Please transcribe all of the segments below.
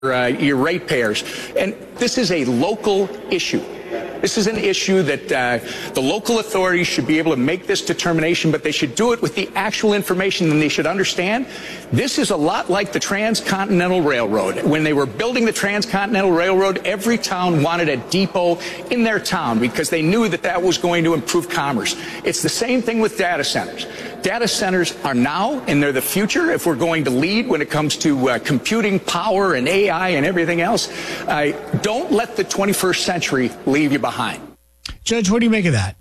your ratepayers. And this is a local issue. This is an issue that the local authorities should be able to make this determination, but they should do it with the actual information, and they should understand this is a lot like the Transcontinental Railroad. When they were building the Transcontinental Railroad, every town wanted a depot in their town because they knew that that was going to improve commerce. It's the same thing with data centers. Data centers are now, and they're the future if we're going to lead when it comes to computing power and AI and everything else. Don't let the 21st century leave you behind. Judge, what do you make of that?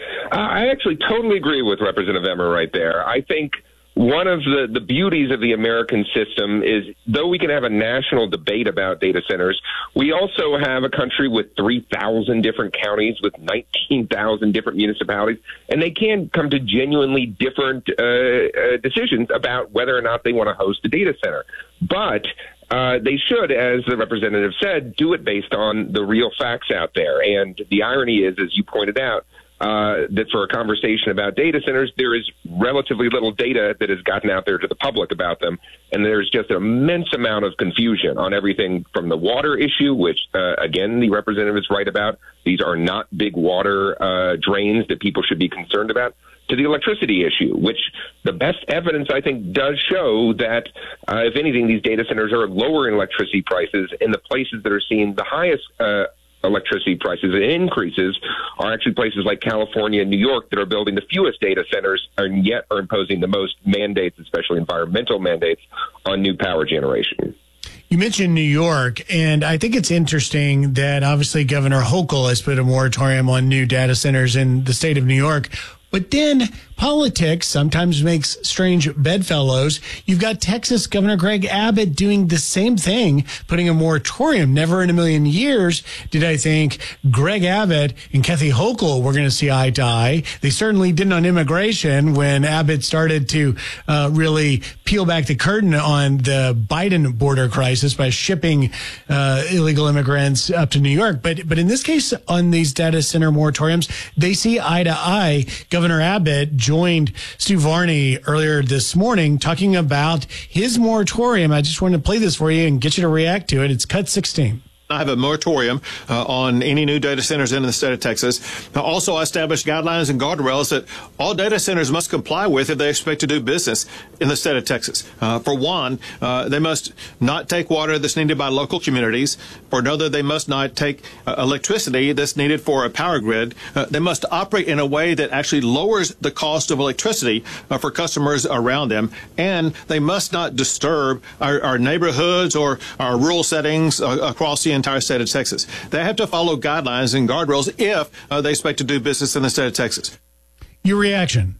I actually totally agree with Representative Emmer right there. I think one of the beauties of the American system is, though we can have a national debate about data centers, we also have a country with 3,000 different counties, with 19,000 different municipalities, and they can come to genuinely different decisions about whether or not they want to host a data center. But they should, as the representative said, do it based on the real facts out there. And the irony is, as you pointed out, that for a conversation about data centers, there is relatively little data that has gotten out there to the public about them. And there's just an immense amount of confusion on everything from the water issue, which, again, the representative is right about. These are not big water drains that people should be concerned about, to the electricity issue, which the best evidence, I think, does show that, if anything, these data centers are lowering electricity prices, and the places that are seeing the highest electricity prices and increases are actually places like California and New York that are building the fewest data centers and yet are imposing the most mandates, especially environmental mandates, on new power generation. You mentioned New York, and I think it's interesting that obviously Governor Hochul has put a moratorium on new data centers in the state of New York. But then politics sometimes makes strange bedfellows. You've got Texas Governor Greg Abbott doing the same thing, putting a moratorium. Never in a million years did I think Greg Abbott and Kathy Hochul were going to see eye to eye. They certainly didn't on immigration when Abbott started to really peel back the curtain on the Biden border crisis by shipping illegal immigrants up to New York. But in this case, on these data center moratoriums, they see eye to eye. Governor Abbott joined Stu Varney earlier this morning talking about his moratorium. I just wanted to play this for you and get you to react to it. It's cut 16. I have a moratorium on any new data centers in the state of Texas. Also, I established guidelines and guardrails that all data centers must comply with if they expect to do business in the state of Texas. For one, they must not take water that's needed by local communities. For another, they must not take electricity that's needed for a power grid. They must operate in a way that actually lowers the cost of electricity for customers around them. And they must not disturb our neighborhoods or our rural settings across the entire state of Texas. They have to follow guidelines and guardrails if they expect to do business in the state of Texas. Your reaction?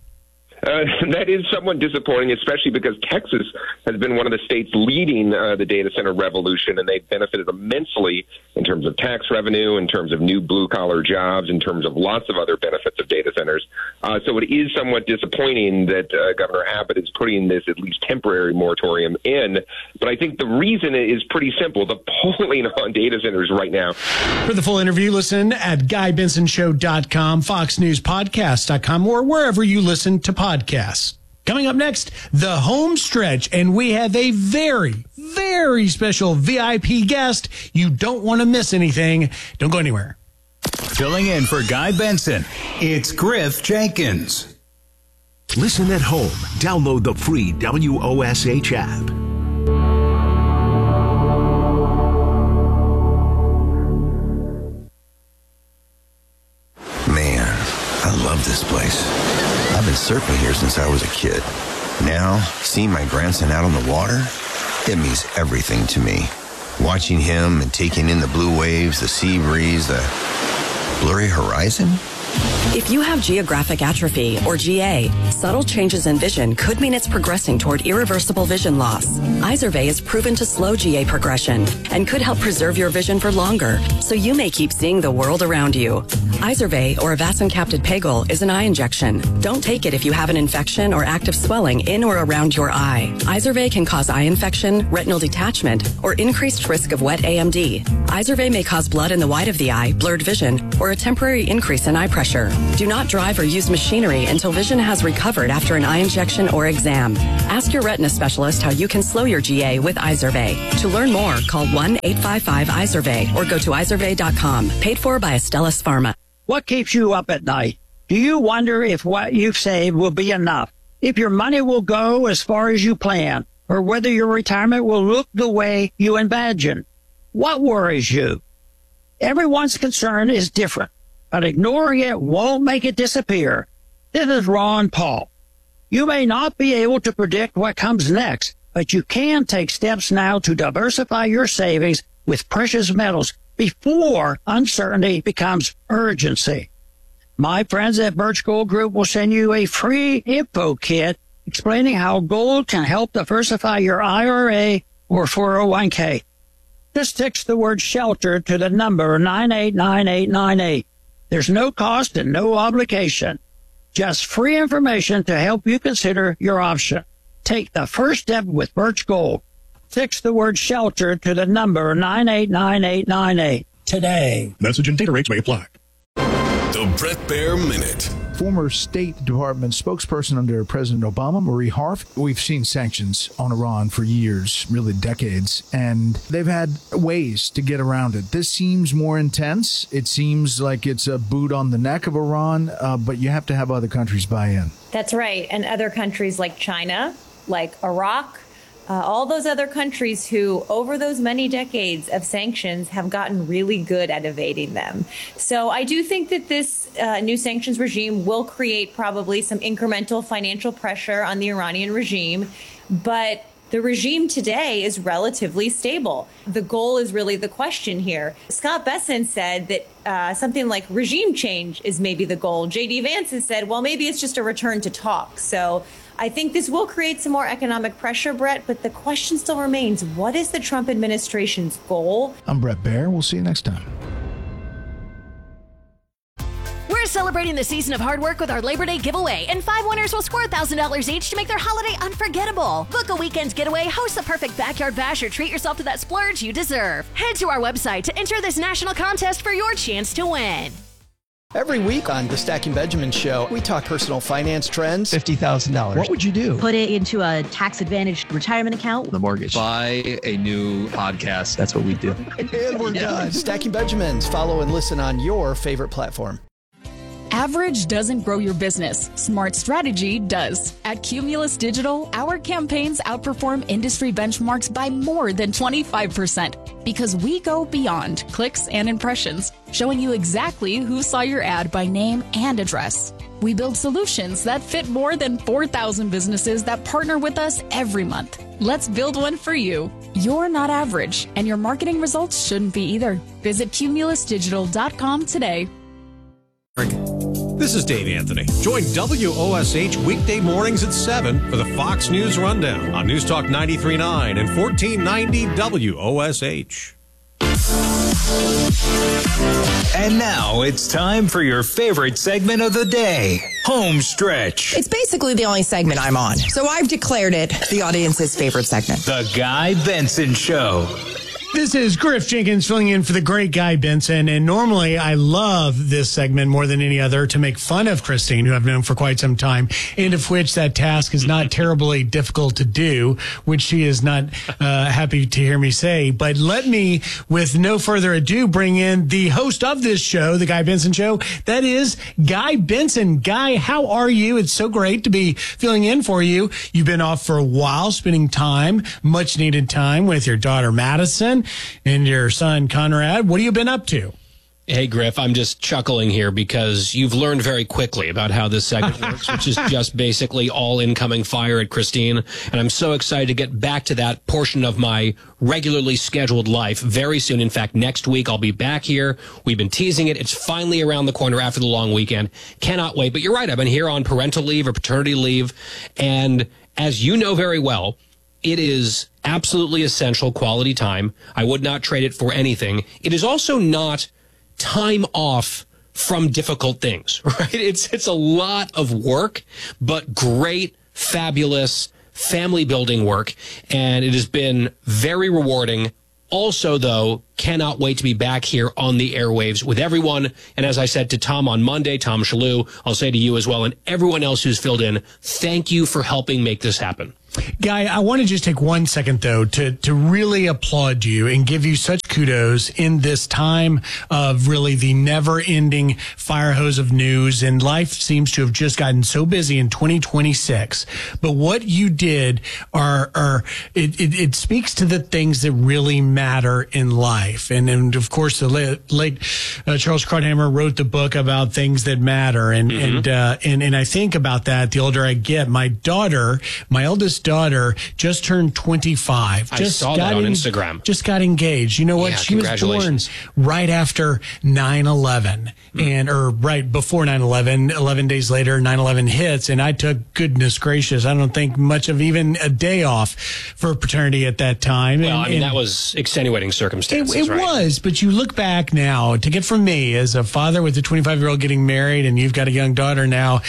That is somewhat disappointing, especially because Texas has been one of the states leading the data center revolution, and they've benefited immensely in terms of tax revenue, in terms of new blue-collar jobs, in terms of lots of other benefits of data centers. So it is somewhat disappointing that Governor Abbott is putting this at least temporary moratorium in. But I think the reason is pretty simple. The polling on data centers right now. For the full interview, listen at GuyBensonShow.com, FoxNewsPodcast.com, or wherever you listen to podcasts. Coming up next, the home stretch, and we have a very, very special VIP guest. You don't want to miss anything. Don't go anywhere. Filling in for Guy Benson, it's Griff Jenkins. Listen at home. Download the free WOSH app. Man, I love this place. I've been surfing here since I was a kid. Now, seeing my grandson out on the water, it means everything to me. Watching him and taking in the blue waves, the sea breeze, the blurry horizon. If you have geographic atrophy, or GA, subtle changes in vision could mean it's progressing toward irreversible vision loss. Izervay is proven to slow GA progression and could help preserve your vision for longer, so you may keep seeing the world around you. Izervay, or avacincaptad pegol, is an eye injection. Don't take it if you have an infection or active swelling in or around your eye. Izervay can cause eye infection, retinal detachment, or increased risk of wet AMD. Izervay may cause blood in the white of the eye, blurred vision, or a temporary increase in eye pressure. pressure. Do not drive or use machinery until vision has recovered after an eye injection or exam. Ask your retina specialist how you can slow your GA with Izervay. To learn more, call 1-855-IZERVAY or go to izervay.com. Paid for by Astellas Pharma. What keeps you up at night? Do you wonder if what you've saved will be enough? If your money will go as far as you plan? Or whether your retirement will look the way you imagine? What worries you? Everyone's concern is different, but ignoring it won't make it disappear. This is Ron Paul. You may not be able to predict what comes next, but you can take steps now to diversify your savings with precious metals before uncertainty becomes urgency. My friends at Birch Gold Group will send you a free info kit explaining how gold can help diversify your IRA or 401k. Just text the word shelter to the number 989898. There's no cost and no obligation. Just free information to help you consider your option. Take the first step with Birch Gold. Text the word shelter to the number 989898 today. Message and data rates may apply. The Bret Baier Minute. Former State Department spokesperson under President Obama, Marie Harf. We've seen sanctions on Iran for years, really decades, and they've had ways to get around it. This seems more intense. It seems like it's a boot on the neck of Iran, but you have to have other countries buy in. That's right. And other countries like China, like Iraq, all those other countries who, over those many decades of sanctions, have gotten really good at evading them. So I do think that this new sanctions regime will create probably some incremental financial pressure on the Iranian regime. But the regime today is relatively stable. The goal is really the question here. Scott Bessent said that something like regime change is maybe the goal. J.D. Vance has said, well, maybe it's just a return to talk. So I think this will create some more economic pressure, Brett, but the question still remains, what is the Trump administration's goal? I'm Bret Baier. We'll see you next time. We're celebrating the season of hard work with our Labor Day giveaway, and 5 winners will score $1,000 each to make their holiday unforgettable. Book a weekend getaway, host the perfect backyard bash, or treat yourself to that splurge you deserve. Head to our website to enter this national contest for your chance to win. Every week on the Stacking Benjamin Show, we talk personal finance trends. $50,000. What would you do? Put it into a tax-advantaged retirement account. The mortgage. Buy a new podcast. That's what we do. And we're done. Stacking Benjamins. Follow and listen on your favorite platform. Average doesn't grow your business. Smart strategy does. At Cumulus Digital, our campaigns outperform industry benchmarks by more than 25% because we go beyond clicks and impressions, showing you exactly who saw your ad by name and address. We build solutions that fit more than 4,000 businesses that partner with us every month. Let's build one for you. You're not average, and your marketing results shouldn't be either. Visit cumulusdigital.com today. This is Dave Anthony. Join WOSH weekday mornings at 7 for the Fox News Rundown on News Talk 93.9 and 1490 WOSH. And now it's time for your favorite segment of the day, Home Stretch. It's basically the only segment I'm on, so I've declared it the audience's favorite segment. The Guy Benson Show. This is Griff Jenkins filling in for the great Guy Benson, and normally I love this segment more than any other to make fun of Christine, who I've known for quite some time, and of which that task is not terribly difficult to do, which she is not happy to hear me say. But let me, with no further ado, bring in the host of this show, the Guy Benson Show. That is Guy Benson. Guy, how are you? It's so great to be filling in for you. You've been off for a while, spending time, much needed time with your daughter Madison and your son Conrad. What have you been up to? Hey, Griff, I'm just chuckling here because you've learned very quickly about how this segment works, which is just basically all incoming fire at Christine. And I'm so excited to get back to that portion of my regularly scheduled life very soon. In fact, next week I'll be back here. We've been teasing it. It's finally around the corner after the long weekend. Cannot wait. But you're right. I've been here on parental leave or paternity leave. And as you know very well, it is absolutely essential quality time. I would not trade it for anything. It is also not time off from difficult things, right? It's a lot of work, but great, fabulous family building work. And it has been very rewarding Also, though, cannot wait to be back here on the airwaves with everyone. And as I said to Tom on Monday, Tom Shalhoub, I'll say to you as well, and everyone else who's filled in, thank you for helping make this happen. Guy, I want to just take 1 second, though, to really applaud you and give you such kudos in this time of really the never-ending fire hose of news, and life seems to have just gotten so busy in 2026. But what you did it speaks to the things that really matter in life. And of course, the late Charles Krauthammer wrote the book about things that matter. And I think about that the older I get. My eldest daughter just turned 25. I saw that on Instagram. Just got engaged. You know what? Yeah, she was born right after 9/11 or right before 9/11. 11 days later, 9/11 hits, and I took, goodness gracious, I don't think much of even a day off for paternity at that time. Well, that was extenuating circumstances. It was, but you look back now, to get from me as a father with a 25-year-old getting married, and you've got a young daughter now,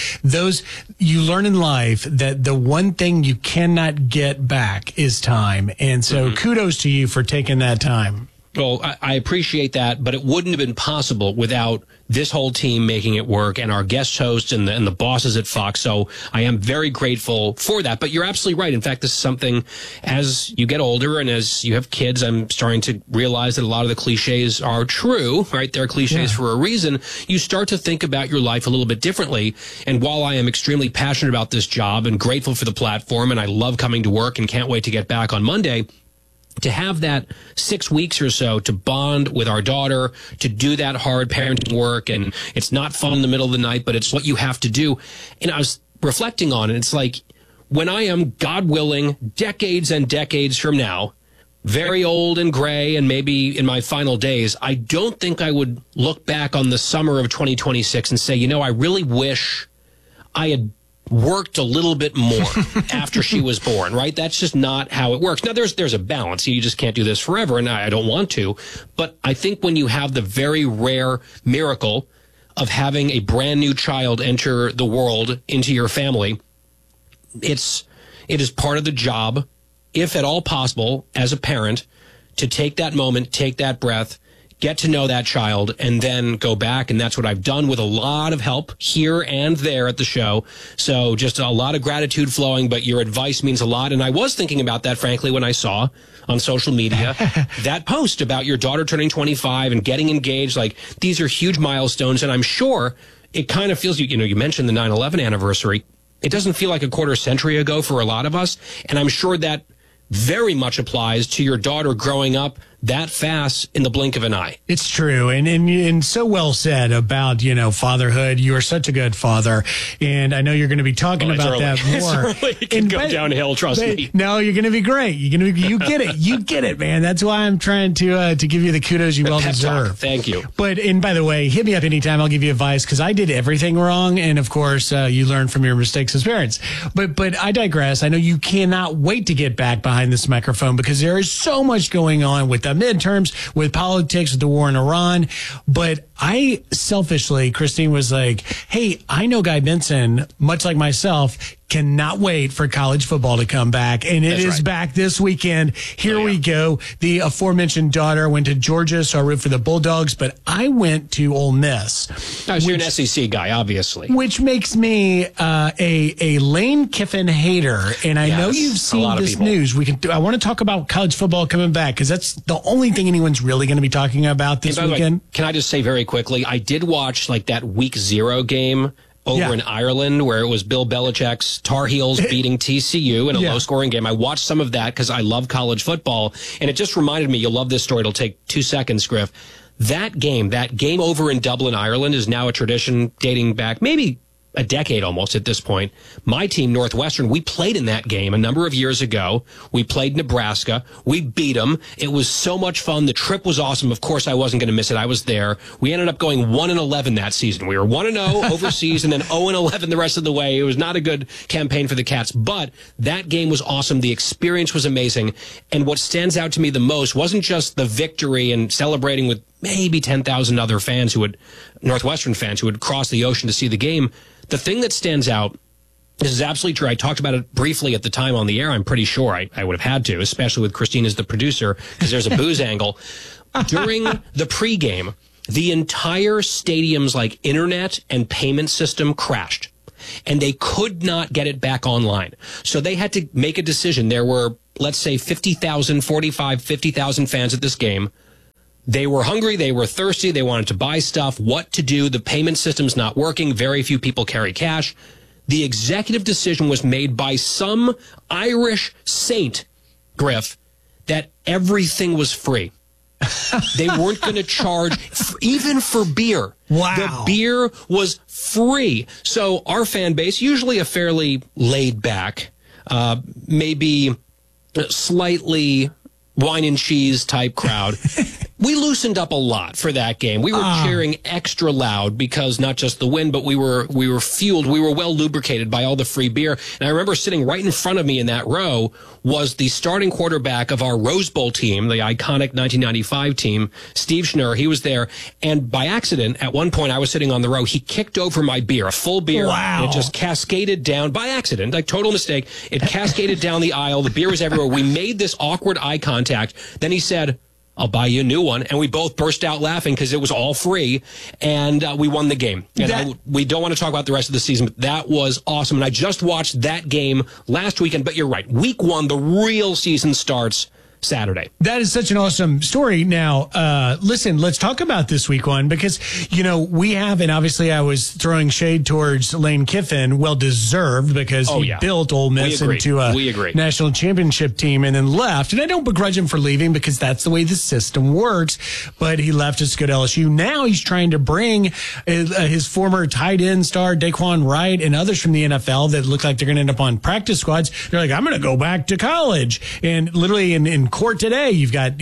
you learn in life that the one thing you cannot get back is time. And so kudos to you for taking that time. Well, I appreciate that, but it wouldn't have been possible without this whole team making it work and our guest hosts and the bosses at Fox. So I am very grateful for that. But you're absolutely right. In fact, this is something, as you get older and as you have kids, I'm starting to realize that a lot of the cliches are true, right? They're cliches for a reason. You start to think about your life a little bit differently. And while I am extremely passionate about this job and grateful for the platform, and I love coming to work and can't wait to get back on Monday, to have that 6 weeks or so to bond with our daughter, to do that hard parenting work, and it's not fun in the middle of the night, but it's what you have to do. And I was reflecting on it. It's like, when I am, God willing, decades and decades from now, very old and gray and maybe in my final days, I don't think I would look back on the summer of 2026 and say, I really wish I had worked a little bit more after she was born, right? That's just not how it works. Now, there's a balance. You just can't do this forever, and I don't want to. But I think when you have the very rare miracle of having a brand new child enter the world into your family, it is part of the job, if at all possible, as a parent, to take that moment, take that breath, get to know that child, and then go back. And that's what I've done with a lot of help here and there at the show. So just a lot of gratitude flowing, but your advice means a lot. And I was thinking about that, frankly, when I saw on social media that post about your daughter turning 25 and getting engaged. Like, these are huge milestones. And I'm sure it kind of feels, you mentioned the 9/11 anniversary. It doesn't feel like a quarter century ago for a lot of us. And I'm sure that very much applies to your daughter growing up that fast in the blink of an eye. It's true. And so well said about, fatherhood. You are such a good father. And I know you're going to be talking about that more. It's early. It can go downhill, trust me. No, you're going to be great. You get it. You get it, man. That's why I'm trying to give you the kudos you well deserve. Thank you. And by the way, hit me up anytime. I'll give you advice, because I did everything wrong. And of course, you learn from your mistakes as parents. But I digress. I know you cannot wait to get back behind this microphone, because there is so much going on with the midterms, with politics, with the war in Iran. But I selfishly, Christine, was like, hey, I know Guy Benson, much like myself, cannot wait for college football to come back. And it is back this weekend. Here we go. The aforementioned daughter went to Georgia, so I root for the Bulldogs, but I went to Ole Miss. You're an SEC guy, obviously. Which makes me a Lane Kiffin hater. And I know you've seen this news. I want to talk about college football coming back, because that's the only thing anyone's really going to be talking about this weekend. Can I just say very quickly, I did watch that week 0 game over in Ireland, where it was Bill Belichick's Tar Heels beating TCU in a low-scoring game. I watched some of that because I love college football, and it just reminded me, you'll love this story, it'll take 2 seconds, Griff. That game over in Dublin, Ireland, is now a tradition dating back maybe a decade almost at this point. My team, Northwestern, we played in that game a number of years ago. We played Nebraska. We beat them. It was so much fun. The trip was awesome. Of course, I wasn't going to miss it. I was there. We ended up going 1-11 that season. We were 1-0 overseas and then 0-11 the rest of the way. It was not a good campaign for the Cats, but that game was awesome. The experience was amazing. And what stands out to me the most wasn't just the victory and celebrating with maybe 10,000 other fans Northwestern fans who would cross the ocean to see the game. The thing that stands out This is absolutely true. I talked about it briefly at the time on the air. I'm pretty sure I would have had to, especially with Christine as the producer, because there's a booze angle. During the pregame, the entire stadium's internet and payment system crashed, and they could not get it back online. So they had to make a decision. There were, let's say, 50,000 fans at this game. They were hungry. They were thirsty. They wanted to buy stuff. What to do? The payment system's not working. Very few people carry cash. The executive decision was made by some Irish saint, Griff, that everything was free. They weren't going to charge even for beer. Wow. The beer was free. So our fan base, usually a fairly laid back, maybe slightly wine and cheese type crowd. We loosened up a lot for that game. We were cheering extra loud because not just the win, but we were fueled. We were well lubricated by all the free beer. And I remember sitting right in front of me in that row was the starting quarterback of our Rose Bowl team, the iconic 1995 team, Steve Schnurr. He was there. And by accident, at one point I was sitting on the row, he kicked over my beer, a full beer. Wow. And it just cascaded down by accident, total mistake. It cascaded down the aisle. The beer was everywhere. We made this awkward eye contact. Then he said, "I'll buy you a new one." And we both burst out laughing because it was all free, and we won the game. And we don't want to talk about the rest of the season, but that was awesome. And I just watched that game last weekend, but you're right. Week 1, the real season starts Saturday. That is such an awesome story. Now, listen, let's talk about this week 1 because, we have, and obviously I was throwing shade towards Lane Kiffin, well deserved because he built Ole Miss into a national championship team and then left. And I don't begrudge him for leaving because that's the way the system works, but he left us to go to LSU. Now he's trying to bring his former tight end star, Daquan Wright, and others from the NFL that look like they're going to end up on practice squads. They're like, I'm going to go back to college. And literally in court today, you've got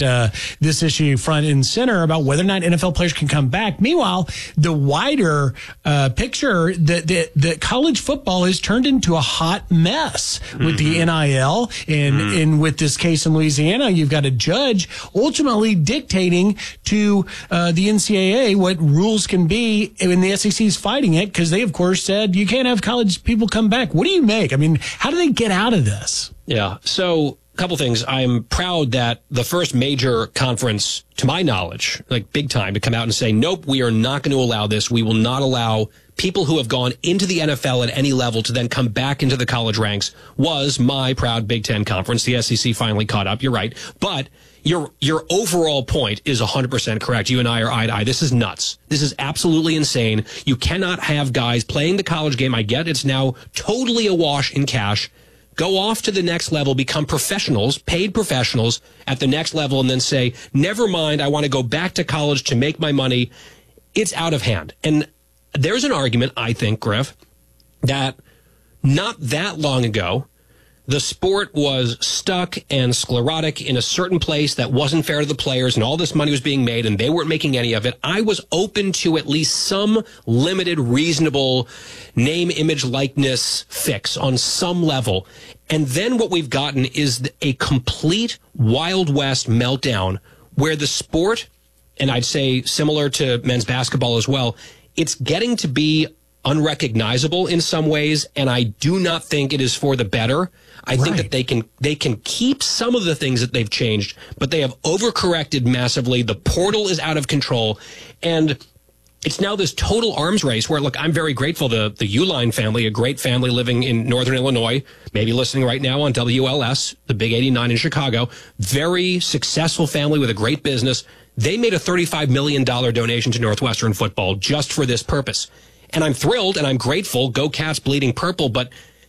this issue front and center about whether or not NFL players can come back. Meanwhile, the wider picture that college football has turned into a hot mess with the NIL and with this case in Louisiana. You've got a judge ultimately dictating to the NCAA what rules can be, and the SEC is fighting it because they, of course, said you can't have college people come back. What do you make? I mean, how do they get out of this? Yeah, so couple things. I'm proud that the first major conference, to my knowledge, big time, to come out and say, nope, we are not going to allow this. We will not allow people who have gone into the NFL at any level to then come back into the college ranks, was my proud Big Ten conference. The SEC finally caught up. You're right. But your overall point is 100% correct. You and I are eye to eye. This is nuts. This is absolutely insane. You cannot have guys playing the college game. I get it's now totally awash in cash. Go off to the next level, become professionals, paid professionals at the next level, and then say, never mind, I want to go back to college to make my money. It's out of hand. And there's an argument, I think, Griff, that not that long ago, the sport was stuck and sclerotic in a certain place that wasn't fair to the players, and all this money was being made, and they weren't making any of it. I was open to at least some limited, reasonable name, image, likeness fix on some level. And then what we've gotten is a complete Wild West meltdown where the sport, and I'd say similar to men's basketball as well, it's getting to be unrecognizable in some ways, and I do not think it is for the better. I think that they can keep some of the things that they've changed, but they have overcorrected massively. The portal is out of control, and it's now this total arms race where, look, I'm very grateful to the Uline family, a great family living in northern Illinois, maybe listening right now on WLS, the Big 89 in Chicago, very successful family with a great business. They made a $35 million donation to Northwestern football just for this purpose. And I'm thrilled and I'm grateful. Go Cats, bleeding purple. But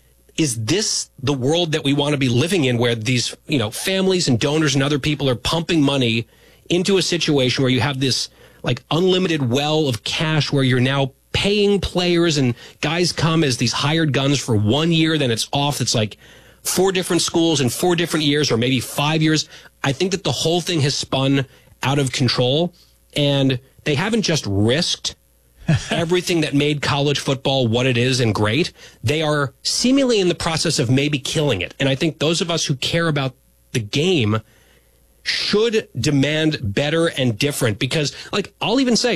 is this the world that we want to be living in, where these, families and donors and other people are pumping money into a situation where you have this unlimited well of cash where you're now paying players and guys come as these hired guns for 1 year, then it's off. It's 4 different schools in 4 different years, or maybe 5 years. I think that the whole thing has spun out of control, and they haven't just risked everything that made college football what it is and great. They are seemingly in the process of maybe killing it. And I think those of us who care about the game should demand better and different, because I'll even say,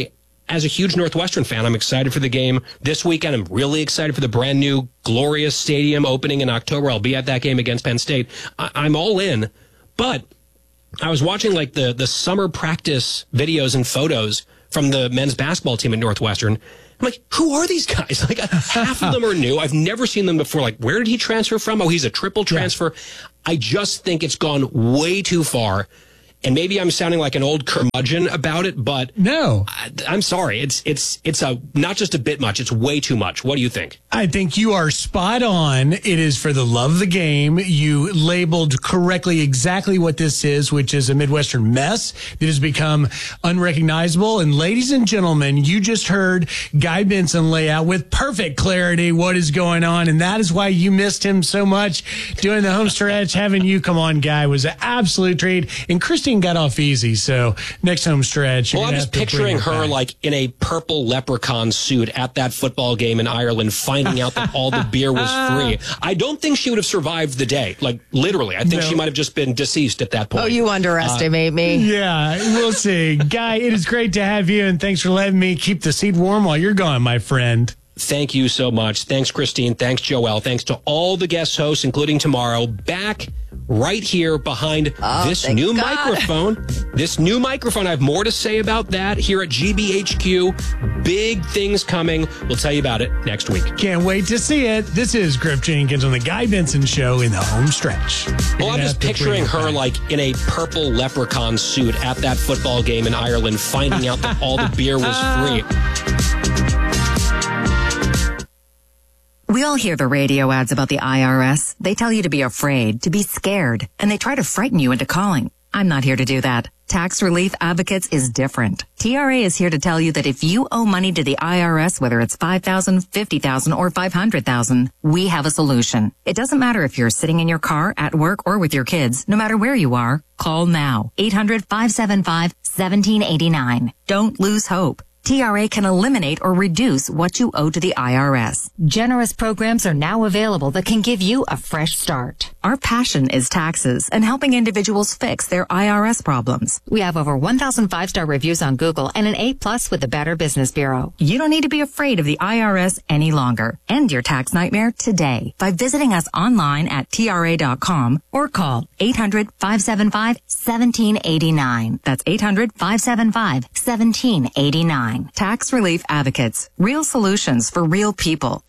as a huge Northwestern fan, I'm excited for the game this weekend. I'm really excited for the brand new glorious stadium opening in October. I'll be at that game against Penn State. I'm all in, but I was watching like the summer practice videos and photos from the men's basketball team at Northwestern. I'm like, who are these guys? Like, half of them are new. I've never seen them before. Like, where did he transfer from? Oh, he's a triple transfer. Yeah. I just think it's gone way too far. And maybe I'm sounding like an old curmudgeon about it, but no, I'm sorry. It's a not just a bit much. It's way too much. What do you think? I think you are spot on. It is for the love of the game. You labeled correctly exactly what this is, which is a Midwestern mess that has become unrecognizable. And ladies and gentlemen, you just heard Guy Benson lay out with perfect clarity what is going on. And that is why you missed him so much doing the home stretch. Having you come on, Guy, was an absolute treat. And Christine got off easy, so next home stretch. Well, I'm just picturing her like in a purple leprechaun suit at that football game in Ireland, finding out that all the beer was free. I don't think she would have survived the day. Like, literally. I think she might have just been deceased at that point. Oh, you underestimate me. Yeah, we'll see. Guy, it is great to have you, and thanks for letting me keep the seat warm while you're gone, my friend. Thank you so much. Thanks, Christine. Thanks, Joelle. Thanks to all the guest hosts, including tomorrow, back right here behind this new microphone. This new microphone. I have more to say about that here at GBHQ. Big things coming. We'll tell you about it next week. Can't wait to see it. This is Griff Jenkins on the Guy Benson Show in the home stretch. Well, I'm just picturing her like in a purple leprechaun suit at that football game in Ireland, finding out that all the beer was free. We all hear the radio ads about the IRS. They tell you to be afraid, to be scared, and they try to frighten you into calling. I'm not here to do that. Tax Relief Advocates is different. TRA is here to tell you that if you owe money to the IRS, whether it's $5,000, $50,000, or $500,000, we have a solution. It doesn't matter if you're sitting in your car, at work, or with your kids. No matter where you are, call now. 800-575-1789. Don't lose hope. TRA can eliminate or reduce what you owe to the IRS. Generous programs are now available that can give you a fresh start. Our passion is taxes and helping individuals fix their IRS problems. We have over 1,000 5-star reviews on Google and an A+ with the Better Business Bureau. You don't need to be afraid of the IRS any longer. End your tax nightmare today by visiting us online at TRA.com or call 800-575-1789. That's 800-575-1789. Tax Relief Advocates. Real solutions for real people.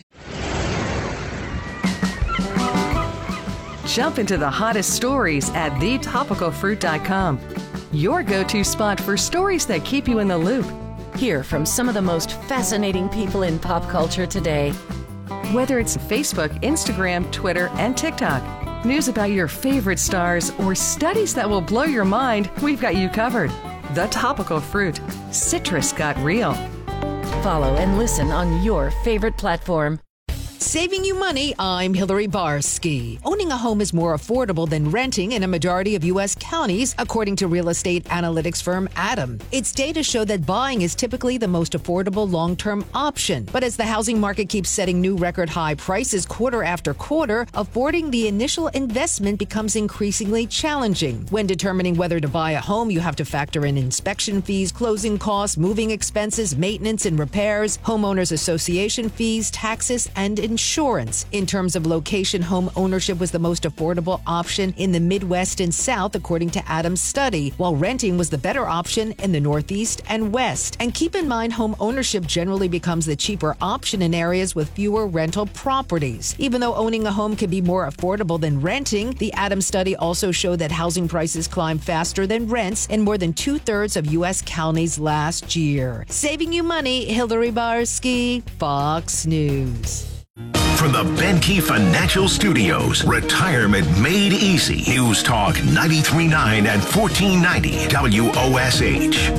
Jump into the hottest stories at thetopicalfruit.com. Your go-to spot for stories that keep you in the loop. Hear from some of the most fascinating people in pop culture today. Whether it's Facebook, Instagram, Twitter, and TikTok, news about your favorite stars, or studies that will blow your mind, we've got you covered. The Topical Fruit. Citrus got real. Follow and listen on your favorite platform. Saving you money, I'm Hillary Barsky. Owning a home is more affordable than renting in a majority of U.S. counties, according to real estate analytics firm Adam. Its data show that buying is typically the most affordable long-term option. But as the housing market keeps setting new record high prices quarter after quarter, affording the initial investment becomes increasingly challenging. When determining whether to buy a home, you have to factor in inspection fees, closing costs, moving expenses, maintenance and repairs, homeowners association fees, taxes, and insurance. In terms of location, home ownership was the most affordable option in the Midwest and South, according to Adam's study, while renting was the better option in the Northeast and West. And keep in mind, home ownership generally becomes the cheaper option in areas with fewer rental properties. Even though owning a home can be more affordable than renting, the Adams study also showed that housing prices climbed faster than rents in more than 2/3 of U.S. counties last year. Saving you money, Hillary Barsky, Fox News. From the Benke Financial Studios, Retirement Made Easy. News Talk 93.9 and 1490 WOSH.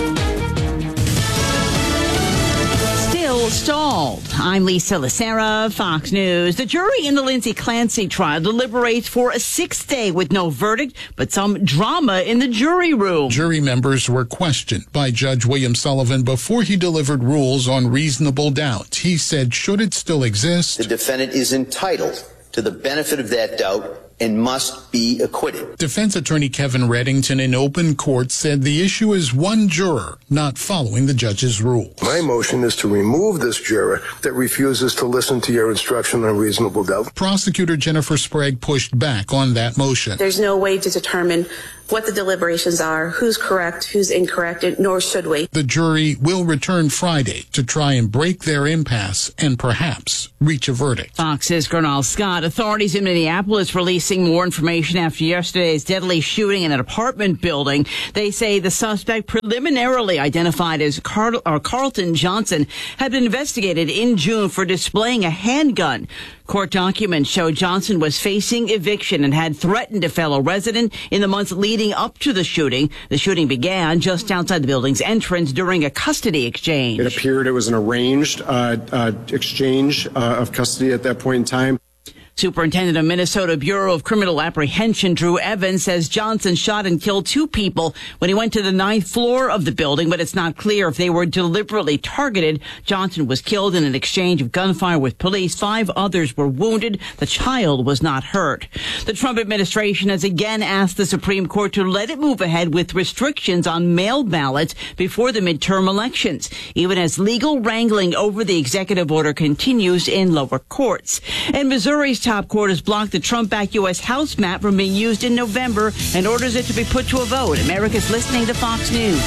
Stalled. I'm Lisa Lacera, Fox News. The jury in the Lindsay Clancy trial deliberates for a 6th day with no verdict, but some drama in the jury room. Jury members were questioned by Judge William Sullivan before he delivered rules on reasonable doubt. He said, should it still exist, the defendant is entitled to the benefit of that doubt and must be acquitted. Defense attorney Kevin Reddington in open court said the issue is one juror not following the judge's rule. My motion is to remove this juror that refuses to listen to your instruction on reasonable doubt. Prosecutor Jennifer Sprague pushed back on that motion. There's no way to determine what the deliberations are, who's correct, who's incorrect, nor should we. The jury will return Friday to try and break their impasse and perhaps reach a verdict. Fox's Gernal Scott. Authorities in Minneapolis releasing more information after yesterday's deadly shooting in an apartment building. They say the suspect, preliminarily identified as Carlton Johnson, had been investigated in June for displaying a handgun. Court documents show Johnson was facing eviction and had threatened a fellow resident in the months leading up to the shooting. The shooting began just outside the building's entrance during a custody exchange. It appeared it was an arranged exchange of custody at that point in time. Superintendent of Minnesota Bureau of Criminal Apprehension Drew Evans says Johnson shot and killed 2 people when he went to the 9th floor of the building, but it's not clear if they were deliberately targeted. Johnson was killed in an exchange of gunfire with police. 5 others were wounded. The child was not hurt. The Trump administration has again asked the Supreme Court to let it move ahead with restrictions on mail ballots before the midterm elections, even as legal wrangling over the executive order continues in lower courts. And Missouri's top court has blocked the Trump-backed U.S. House map from being used in November and orders it to be put to a vote. America's listening to Fox News.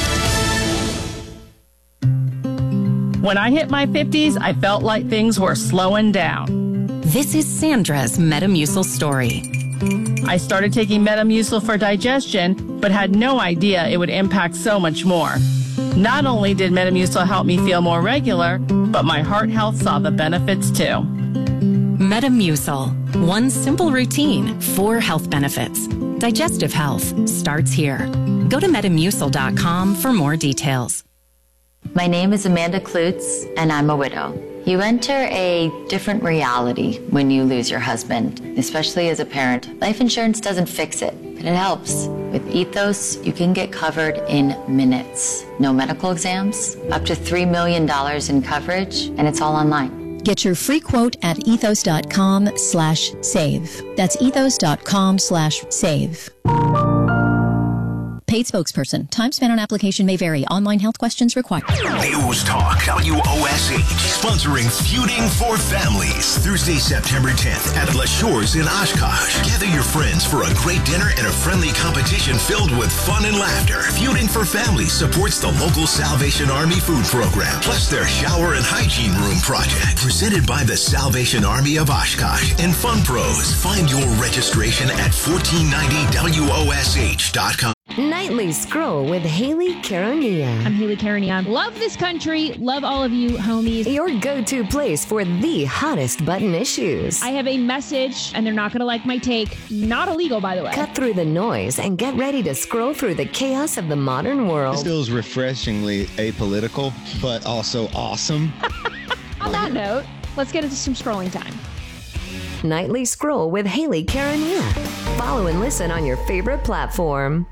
When I hit my 50s, I felt like things were slowing down. This is Sandra's Metamucil story. I started taking Metamucil for digestion, but had no idea it would impact so much more. Not only did Metamucil help me feel more regular, but my heart health saw the benefits too. Metamucil. One simple routine, 4 health benefits. Digestive health starts here. Go to Metamucil.com for more details. My name is Amanda Klutz, and I'm a widow. You enter a different reality when you lose your husband, especially as a parent. Life insurance doesn't fix it, but it helps. With Ethos, you can get covered in minutes. No medical exams, up to $3 million in coverage, and it's all online. Get your free quote at ethos.com/save. That's ethos.com/save. Paid spokesperson. Time spent on application may vary. Online health questions required. News Talk WOSH, sponsoring Feuding for Families. Thursday, September 10th at La Shores in Oshkosh. Gather your friends for a great dinner and a friendly competition filled with fun and laughter. Feuding for Families supports the local Salvation Army food program, plus their shower and hygiene room project. Presented by the Salvation Army of Oshkosh and Fun Pros. Find your registration at 1490WOSH.com. Nightly Scroll with Haley Caronia. I'm Haley Caronia. Love this country. Love all of you, homies. Your go-to place for the hottest button issues. I have a message, and they're not going to like my take. Not illegal, by the way. Cut through the noise and get ready to scroll through the chaos of the modern world. This feels refreshingly apolitical, but also awesome. On that note, let's get into some scrolling time. Nightly Scroll with Haley Caronia. Follow and listen on your favorite platform.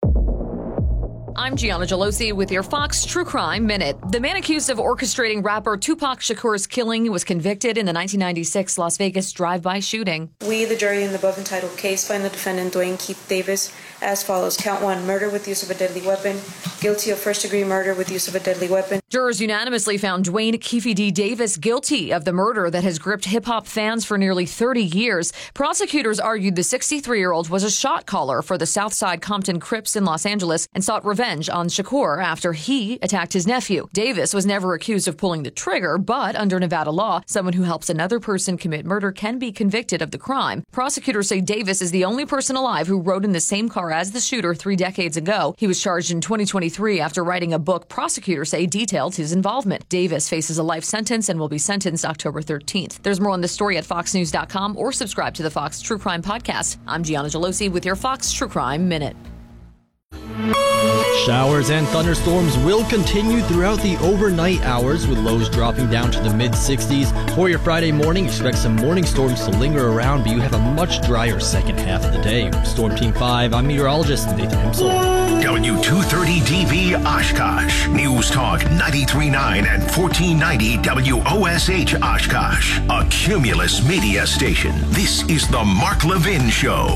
I'm Gianna Gelosi with your Fox True Crime Minute. The man accused of orchestrating rapper Tupac Shakur's killing was convicted in the 1996 Las Vegas drive-by shooting. We, the jury in the above entitled case, find the defendant Dwayne Keith Davis as follows. Count 1, murder with use of a deadly weapon. Guilty of first-degree murder with use of a deadly weapon. Jurors unanimously found Dwayne Keefe D. Davis guilty of the murder that has gripped hip-hop fans for nearly 30 years. Prosecutors argued the 63-year-old was a shot caller for the Southside Compton Crips in Los Angeles and sought revenge on Shakur after he attacked his nephew. Davis was never accused of pulling the trigger, but under Nevada law, someone who helps another person commit murder can be convicted of the crime. Prosecutors say Davis is the only person alive who rode in the same car as the shooter 3 decades ago. He was charged in 2023 after writing a book prosecutors say detailed his involvement. Davis faces a life sentence and will be sentenced October 13th. There's more on this story at foxnews.com or subscribe to the Fox True Crime Podcast. I'm Gianna Gelosi with your Fox True Crime Minute. Showers and thunderstorms will continue throughout the overnight hours, with lows dropping down to the mid-60s. For your Friday morning, expect some morning storms to linger around, but you have a much drier second half of the day. Storm Team 5, I'm meteorologist Nathan Hemsel. W230DB Oshkosh. News Talk 93.9 and 1490 WOSH Oshkosh. A Cumulus Media station. This is the Mark Levin Show.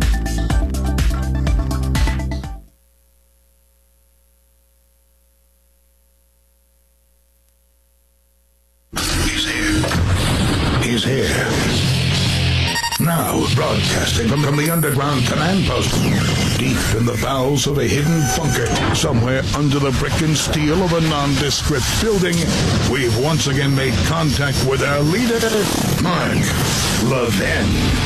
He's here. Now, broadcasting from the underground command post, deep in the bowels of a hidden bunker, somewhere under the brick and steel of a nondescript building, we've once again made contact with our leader, Mark Levin.